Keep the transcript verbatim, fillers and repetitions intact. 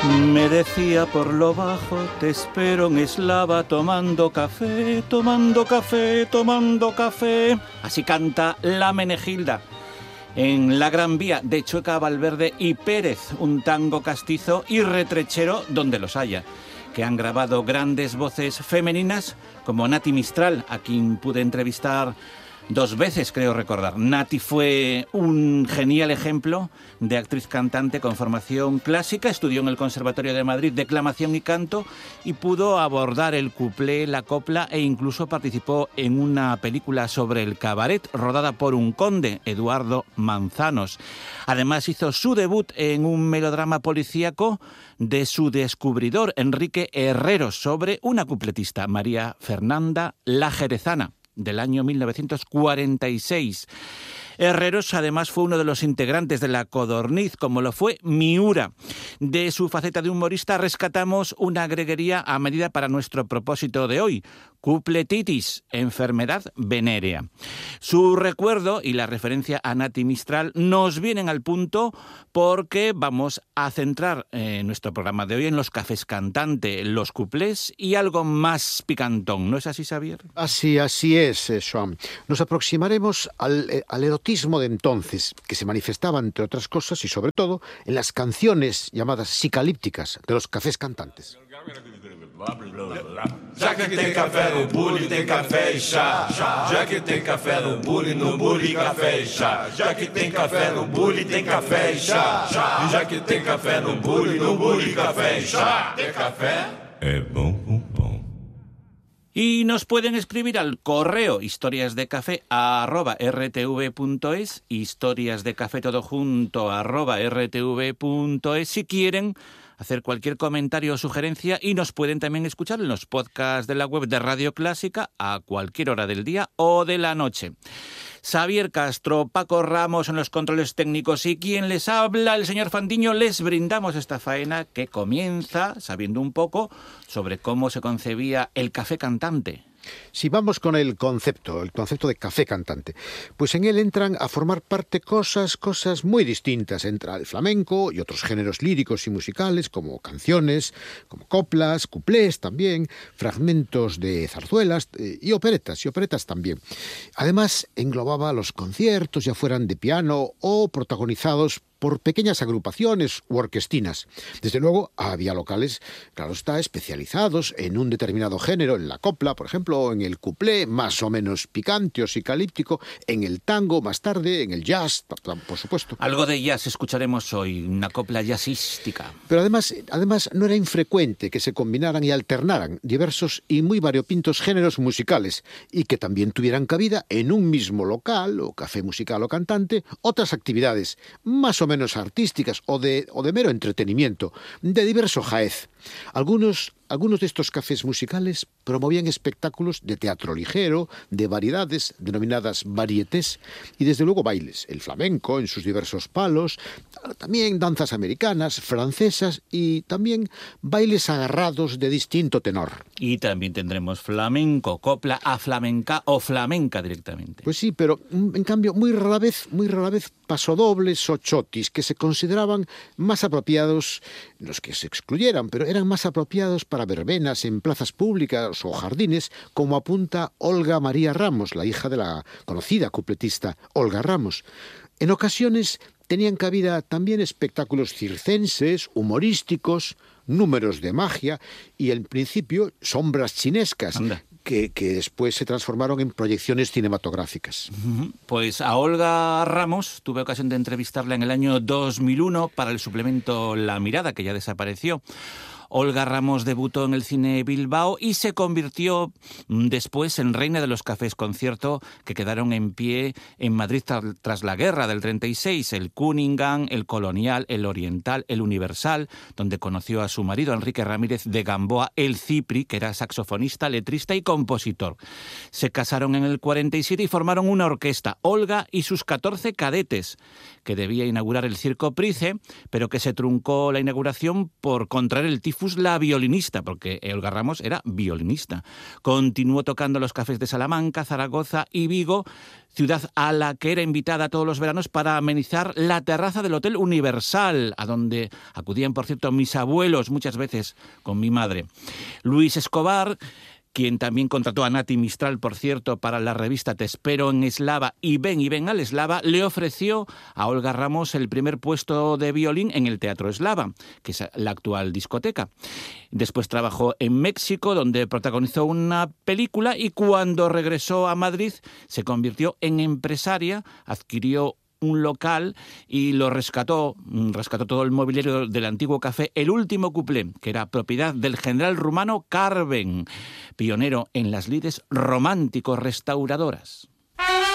Me decía por lo bajo, te espero en Eslava tomando café, tomando café, tomando café. Así canta la Menegilda en La Gran Vía de Chueca, Valverde y Pérez, un tango castizo y retrechero donde los haya, que han grabado grandes voces femeninas como Nati Mistral, a quien pude entrevistar dos veces, creo recordar. Nati fue un genial ejemplo de actriz cantante con formación clásica, estudió en el Conservatorio de Madrid declamación y canto y pudo abordar el cuplé, la copla e incluso participó en una película sobre el cabaret rodada por un conde, Eduardo Manzanos. Además hizo su debut en un melodrama policíaco de su descubridor, Enrique Herrero, sobre una cupletista, María Fernanda La Jerezana, del año mil novecientos cuarenta y seis. Herreros además fue uno de los integrantes de La Codorniz, como lo fue Miura. De su faceta de humorista rescatamos una greguería a medida para nuestro propósito de hoy: cupletitis, enfermedad venérea. Su recuerdo y la referencia a Nati Mistral nos vienen al punto porque vamos a centrar eh, nuestro programa de hoy en los cafés cantante, los cuplés y algo más picantón. ¿No es así, Xavier? Así, así es, eh, Joan. Nos aproximaremos al, eh, al erotismo de entonces, que se manifestaba, entre otras cosas, y sobre todo, en las canciones llamadas psicalípticas de los cafés cantantes. Já que tem café no bule, tem café e chá. Já que tem café no bule, no bule café e chá. Já que tem café no bule, tem café e chá. E já que tem café no bule, no bule café e chá. Tem café? É bom, bom, bom. Y nos pueden escribir al correo historiasdecafé arroba rtv.es, historiasdecafé todo junto arroba rtv.es, si quieren hacer cualquier comentario o sugerencia, y nos pueden también escuchar en los podcasts de la web de Radio Clásica a cualquier hora del día o de la noche. Xavier Castro, Paco Ramos en los controles técnicos y quien les habla, el señor Fandiño, les brindamos esta faena que comienza sabiendo un poco sobre cómo se concebía el café cantante. Si vamos con el concepto, el concepto de café cantante, pues en él entran a formar parte cosas, cosas muy distintas. Entra el flamenco y otros géneros líricos y musicales, como canciones, como coplas, cuplés también, fragmentos de zarzuelas eh, y operetas, y operetas también. Además, englobaba los conciertos, ya fueran de piano o protagonizados por pequeñas agrupaciones u orquestinas. Desde luego, había locales, claro está, especializados en un determinado género, en la copla, por ejemplo, o en el cuplé, más o menos picante o psicalíptico, en el tango más tarde, en el jazz, por supuesto. Algo de jazz escucharemos hoy, una copla jazzística. Pero además, además no era infrecuente que se combinaran y alternaran diversos y muy variopintos géneros musicales y que también tuvieran cabida en un mismo local, o café musical o cantante, otras actividades más o menos artísticas o de, o de mero entretenimiento, de diverso jaez. Algunos, algunos de estos cafés musicales promovían espectáculos de teatro ligero, de variedades, denominadas varietés, y desde luego bailes, el flamenco en sus diversos palos, también danzas americanas, francesas y también bailes agarrados de distinto tenor. Y también tendremos flamenco, copla a flamenca o flamenca directamente. Pues sí, pero en cambio muy rara vez, muy rara vez pasodobles o chotis, que se consideraban más apropiados, los que se excluyeran, pero eran más apropiados para verbenas en plazas públicas o jardines, como apunta Olga María Ramos, la hija de la conocida cupletista Olga Ramos. En ocasiones tenían cabida también espectáculos circenses, humorísticos, números de magia y, en principio, sombras chinescas, que, que después se transformaron en proyecciones cinematográficas. Pues a Olga Ramos tuve ocasión de entrevistarla en el año dos mil uno para el suplemento La Mirada, que ya desapareció. Olga Ramos debutó en el cine Bilbao y se convirtió después en reina de los cafés concierto que quedaron en pie en Madrid tras la guerra del treinta y seis, el Cunningham, el Colonial, el Oriental, el Universal, donde conoció a su marido Enrique Ramírez de Gamboa, el Cipri, que era saxofonista, letrista y compositor. Se casaron en el cuarenta y siete y formaron una orquesta, Olga y sus catorce cadetes, que debía inaugurar el Circo Price, pero que se truncó la inauguración por contraer el tifo Dreyfus la violinista, porque Olga Ramos era violinista. Continuó tocando en los cafés de Salamanca, Zaragoza y Vigo, ciudad a la que era invitada todos los veranos para amenizar la terraza del Hotel Universal, a donde acudían, por cierto, mis abuelos muchas veces con mi madre. Luis Escobar, quien también contrató a Nati Mistral, por cierto, para la revista Te espero en Eslava y Ven y Ven al Eslava, le ofreció a Olga Ramos el primer puesto de violín en el Teatro Eslava, que es la actual discoteca. Después trabajó en México, donde protagonizó una película, y cuando regresó a Madrid se convirtió en empresaria, adquirió un local y lo rescató, rescató todo el mobiliario del antiguo café El Último Cuplé, que era propiedad del general rumano Carven, pionero en las lides romántico-restauradoras.